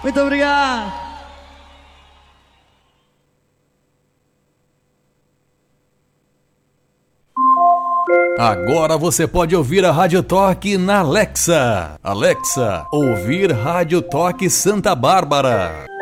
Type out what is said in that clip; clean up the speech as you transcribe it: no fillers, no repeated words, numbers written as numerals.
Muito obrigado. Agora você pode ouvir a Rádio Toque na Alexa. Alexa, ouvir Rádio Toque Santa Bárbara.